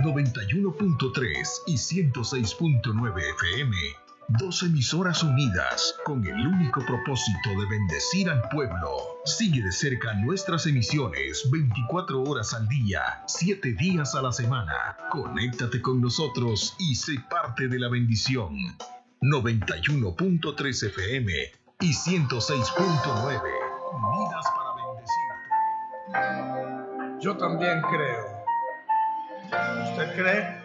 91.3 y 106.9 FM. Dos emisoras unidas con el único propósito de bendecir al pueblo. Sigue de cerca nuestras emisiones 24 horas al día, 7 días a la semana. Conéctate con nosotros y sé parte de la bendición. 91.3 FM y 106.9. Unidas para bendecirte. Yo también creo. ¿Usted cree?